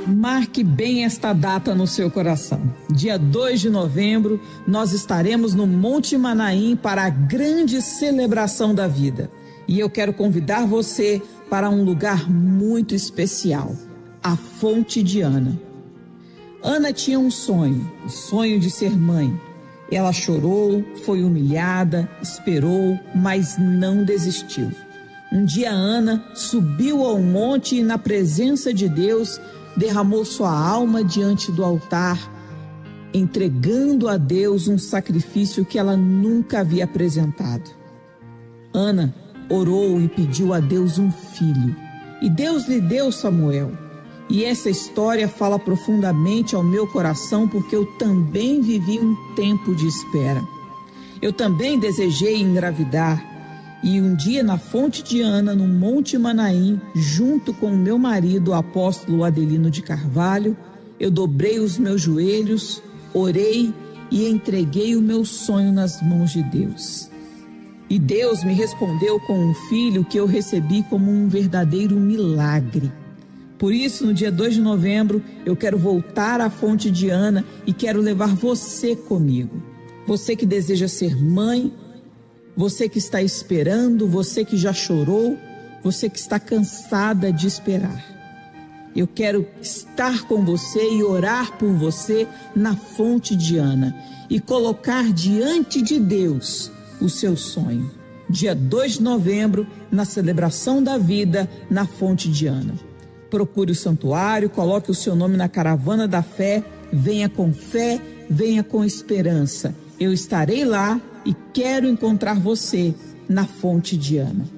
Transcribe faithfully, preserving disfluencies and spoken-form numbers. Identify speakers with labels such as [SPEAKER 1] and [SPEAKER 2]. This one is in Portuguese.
[SPEAKER 1] Marque bem esta data no seu coração. Dia dois de novembro, nós estaremos no Monte Manaim para a grande celebração da vida. E eu quero convidar você para um lugar muito especial, a Fonte de Ana. Ana tinha um sonho, o sonho de ser mãe. Ela chorou, foi humilhada, esperou, mas não desistiu. Um dia Ana subiu ao monte e, na presença de Deus, derramou sua alma diante do altar, entregando a Deus um sacrifício que ela nunca havia apresentado. Ana orou e pediu a Deus um filho, e Deus lhe deu Samuel. E essa história fala profundamente ao meu coração, porque eu também vivi um tempo de espera. Eu também desejei engravidar. E um dia, na Fonte de Ana, no Monte Manaim, junto com o meu marido, o apóstolo Adelino de Carvalho, eu dobrei os meus joelhos, orei e entreguei o meu sonho nas mãos de Deus. E Deus me respondeu com um filho que eu recebi como um verdadeiro milagre. Por isso, no dia dois de novembro, eu quero voltar à Fonte de Ana e quero levar você comigo. Você que deseja ser mãe, você que está esperando, você que já chorou, você que está cansada de esperar. Eu quero estar com você e orar por você na Fonte de Ana e colocar diante de Deus o seu sonho. Dia dois de novembro, na celebração da vida, na Fonte de Ana. Procure o santuário, coloque o seu nome na caravana da fé, venha com fé, venha com esperança. Eu estarei lá e quero encontrar você na Fonte de Ana.